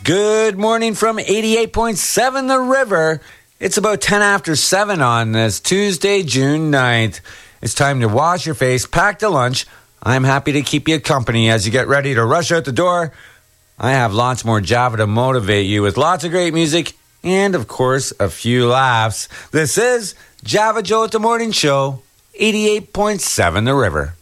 Good morning from 88.7 The River. It's about 10 after 7 on this Tuesday, June 9th. It's time to wash your face, pack the lunch. I'm happy to keep you company as you get ready to rush out the door. I have lots more Java to motivate you with lots of great music and, of course, a few laughs. This is Java Joe at the Morning Show, 88.7 The River.